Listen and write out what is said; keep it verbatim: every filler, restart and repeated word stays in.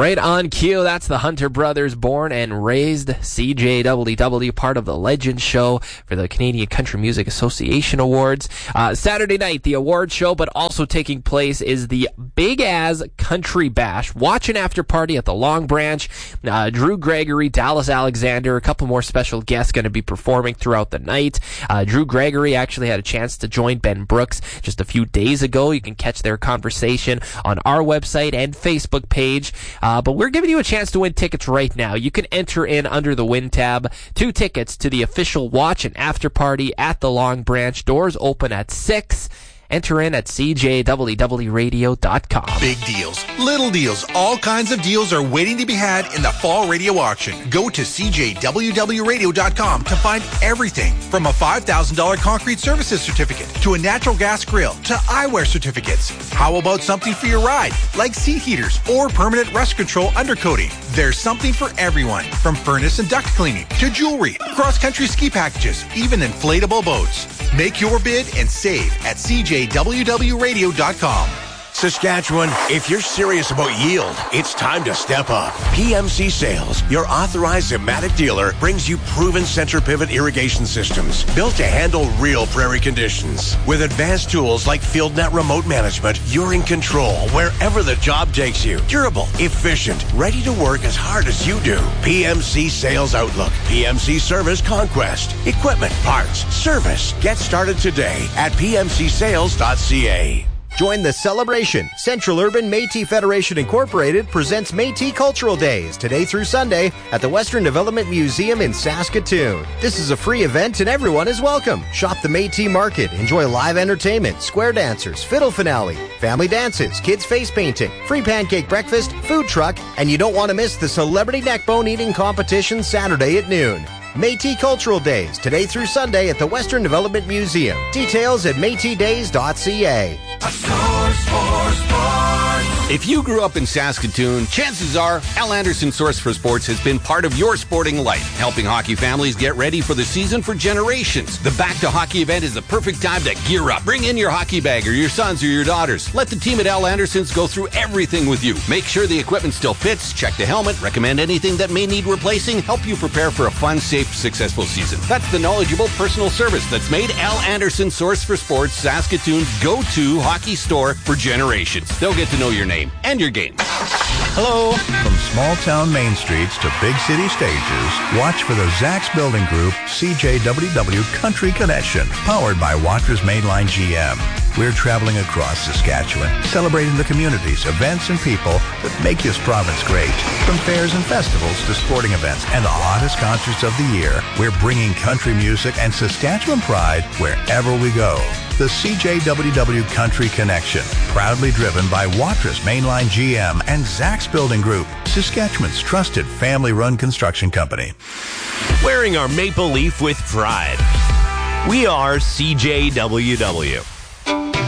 Right on cue, that's the Hunter Brothers, born and raised C J W W, part of the Legend Show for the Canadian Country Music Association Awards. Uh, Saturday night, the award show, but also taking place is the Big As Country Bash. Watch an after party at the Long Branch. Uh, Drew Gregory, Dallas Alexander, a couple more special guests going to be performing throughout the night. Uh, Drew Gregory actually had a chance to join Ben Brooks just a few days ago. You can catch their conversation on our website and Facebook page. Uh, but we're giving you a chance to win tickets right now. You can enter in under the Win tab. Two tickets to the official watch and after party at the Long Branch. Doors open at six. Enter in at c j w w radio dot com. Big deals, little deals, all kinds of deals are waiting to be had in the fall radio auction. Go to c j w w radio dot com to find everything from a five thousand dollars concrete services certificate to a natural gas grill to eyewear certificates. How about something for your ride, like seat heaters or permanent rust control undercoating? There's something for everyone, from furnace and duct cleaning to jewelry, cross-country ski packages, even inflatable boats. Make your bid and save at c j w w radio dot com. Saskatchewan, if you're serious about yield, it's time to step up. P M C Sales, your authorized Zematic dealer, brings you proven center pivot irrigation systems built to handle real prairie conditions. With advanced tools like FieldNet remote management, you're in control wherever the job takes you. Durable, efficient, ready to work as hard as you do. P M C Sales Outlook, P M C Service Conquest, equipment, parts, service. Get started today at p m c sales dot c a. Join the celebration. Central Urban Métis Federation Incorporated presents Métis Cultural Days today through Sunday at the Western Development Museum in Saskatoon. This is a free event and everyone is welcome. Shop the Métis Market, enjoy live entertainment, square dancers, fiddle finale, family dances, kids face painting, free pancake breakfast, food truck, and you don't want to miss the celebrity neckbone eating competition Saturday at noon. Métis Cultural Days, today through Sunday at the Western Development Museum. Details at métis days dot c a. A source for sports. If you grew up in Saskatoon, chances are Al Anderson Source for Sports has been part of your sporting life, helping hockey families get ready for the season for generations. The Back to Hockey event is the perfect time to gear up. Bring in your hockey bag or your sons or your daughters. Let the team at Al Anderson's go through everything with you. Make sure the equipment still fits, check the helmet, recommend anything that may need replacing, help you prepare for a fun, safe, successful season. That's the knowledgeable personal service that's made Al Anderson Source for Sports Saskatoon's go-to hockey store for generations. They'll get to know your name and your game. Hello. From small town main streets to big city stages, watch for the Zach's Building Group C J W W Country Connection, powered by Watra's Mainline G M. We're traveling across Saskatchewan, celebrating the communities, events, and people that make this province great. From fairs and festivals to sporting events and the hottest concerts of the year, we're bringing country music and Saskatchewan pride wherever we go. The C J W W Country Connection, proudly driven by Watra's Mainline G M and Zach's Building Group, Saskatchewan's trusted family-run construction company. Wearing our maple leaf with pride. We are C J W W.